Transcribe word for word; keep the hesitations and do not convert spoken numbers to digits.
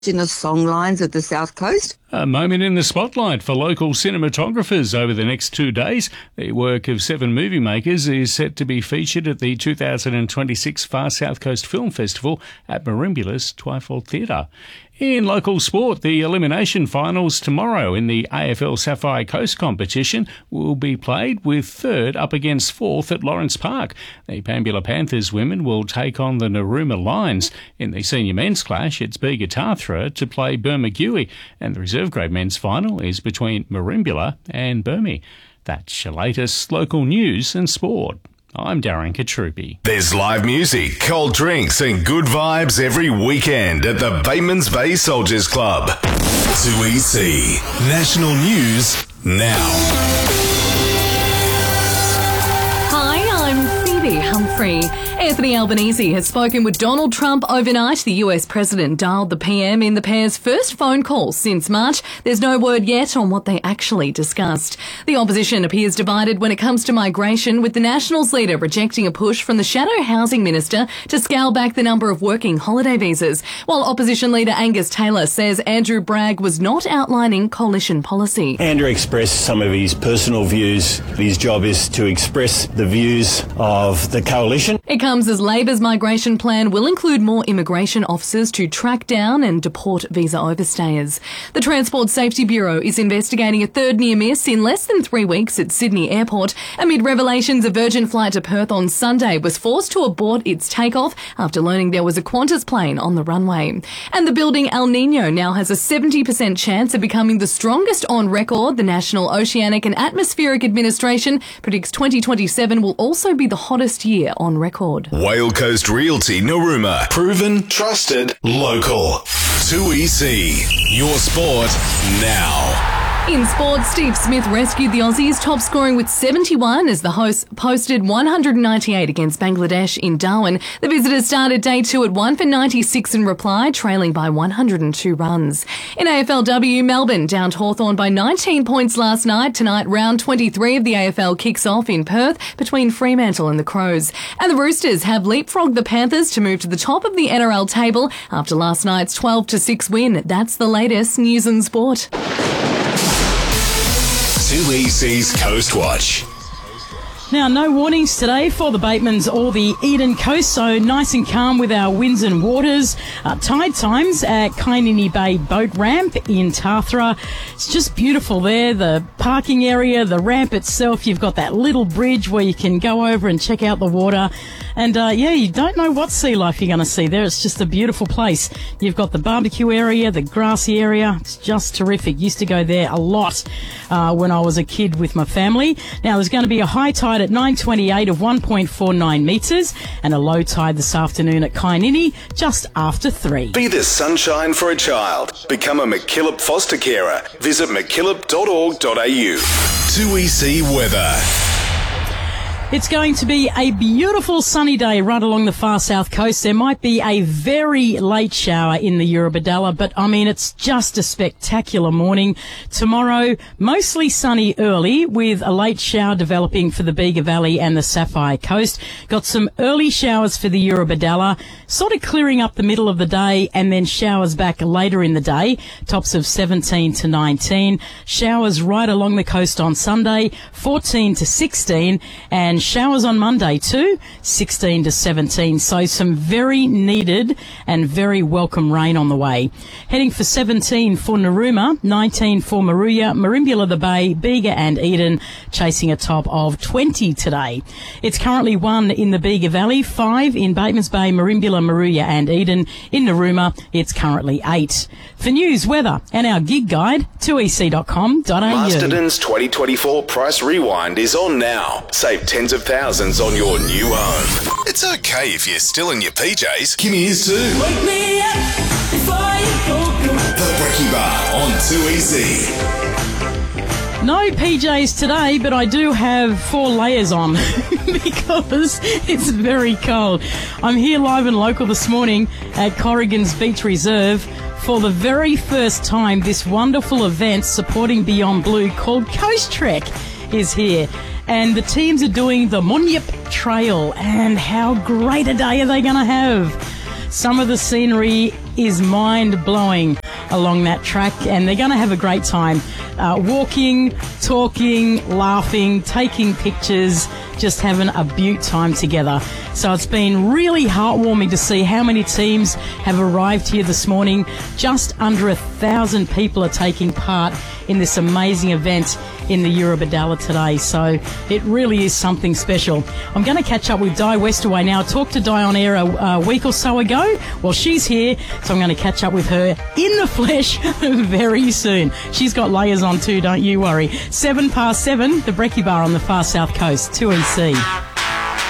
Indigenous songlines of the South Coast. A moment in the spotlight for local cinematographers over the next two days. The work of seven movie makers is set to be featured at the two thousand twenty-six Far South Coast Film Festival at Marimbula's Twyford Theatre. In local sport, the elimination finals tomorrow in the A F L Sapphire Coast competition will be played with third up against fourth at Lawrence Park. The Pambula Panthers women will take on the Narooma Lions. In the senior men's clash, it's Bega Tathra to play Bermagui, and the reserve grade men's final is between Marimbula and Burmy. That's your latest local news and sport. I'm Darren Katrupi. There's live music, cold drinks and good vibes every weekend at the Batemans Bay Soldiers Club. two E C National News now. Hi, I'm Phoebe Humphrey. Anthony Albanese has spoken with Donald Trump overnight. The U S president dialed the P M in the pair's first phone call since March. There's no word yet on what they actually discussed. The opposition appears divided when it comes to migration, with the Nationals leader rejecting a push from the shadow housing minister to scale back the number of working holiday visas, while opposition leader Angus Taylor says Andrew Bragg was not outlining coalition policy. Andrew expressed some of his personal views. His job is to express the views of the coalition. It comes as Labor's migration plan will include more immigration officers to track down and deport visa overstayers. The Transport Safety Bureau is investigating a third near miss in less than three weeks at Sydney Airport amid revelations a Virgin flight to Perth on Sunday was forced to abort its takeoff after learning there was a Qantas plane on the runway. And the building El Niño now has a seventy percent chance of becoming the strongest on record. The National Oceanic and Atmospheric Administration predicts twenty twenty-seven will also be the hottest year on record. Whale Coast Realty Narooma. Proven, trusted, local. two E C. Your sport now. In sport, Steve Smith rescued the Aussies, top scoring with seventy-one as the hosts posted one hundred ninety-eight against Bangladesh in Darwin. The visitors started day two at one for ninety-six in reply, trailing by one hundred two runs. In A F L W, Melbourne downed Hawthorn by nineteen points last night. Tonight, round twenty-three of the A F L kicks off in Perth between Fremantle and the Crows. And the Roosters have leapfrogged the Panthers to move to the top of the N R L table after last night's twelve to six win. That's the latest news and sport. two E C's Coast Watch. Now, no warnings today for the Batemans or the Eden Coast, so nice and calm with our winds and waters. Uh, tide times at Kainini Bay Boat Ramp in Tathra. It's just beautiful there. The parking area, the ramp itself, you've got that little bridge where you can go over and check out the water. And, uh, yeah, you don't know what sea life you're going to see there. It's just a beautiful place. You've got the barbecue area, the grassy area. It's just terrific. Used to go there a lot uh, when I was a kid with my family. Now, there's going to be a high tide at nine twenty-eight of one point four nine metres and a low tide this afternoon at Kainini just after three. Be the sunshine for a child. Become a MacKillop foster carer. Visit mackillop dot org dot a u. two E C weather. It's going to be a beautiful sunny day right along the far south coast. There might be a very late shower in the Eurobodalla, but I mean, it's just a spectacular morning. Tomorrow, mostly sunny early with a late shower developing for the Bega Valley and the Sapphire Coast. Got some early showers for the Eurobodalla, sort of clearing up the middle of the day and then showers back later in the day. Tops of seventeen to nineteen. Showers right along the coast on Sunday, fourteen to sixteen, and showers on Monday too, sixteen to seventeen. So some very needed and very welcome rain on the way. Heading for seventeen for Narooma, nineteen for Maruya, Marimbula the Bay, Bega and Eden, chasing a top of twenty today. It's currently one in the Bega Valley, five in Batemans Bay, Marimbula, Maruya and Eden. In Narooma, it's currently eight. For news, weather and our gig guide, two e c dot com dot a u. Masterton's twenty twenty-four Price Rewind is on now. Save tens of thousands on your new home. It's okay if you're still in your P Js. Kimmy is too. Wake me up before you go, go. The Brekkie Bar on two E C. No P Js today, but I do have four layers on because it's very cold. I'm here live and local this morning at Corrigan's Beach Reserve. For the very first time, this wonderful event supporting Beyond Blue called Coast Trek is here. And the teams are doing the Munyip Trail. And how great a day are they going to have? Some of the scenery is mind-blowing along that track, and they're going to have a great time uh, walking, talking, laughing, taking pictures, just having a beaut time together. So it's been really heartwarming to see how many teams have arrived here this morning. Just under a thousand people are taking part in this amazing event in the Eurobodalla today. So it really is something special. I'm going to catch up with Di Westaway now. I talked to Di on air a, a week or so ago. Well, she's here, so I'm going to catch up with her in the flesh very soon. She's got layers on too, don't you worry. Seven past seven, the Brekkie Bar on the far south coast, two E C.